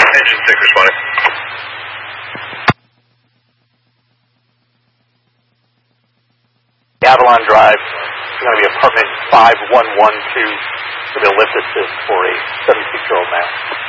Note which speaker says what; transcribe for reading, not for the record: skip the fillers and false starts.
Speaker 1: Engine 6 responding.
Speaker 2: Avalon Drive, it's going to be apartment 5112 for the lift assist for a 76-year-old male.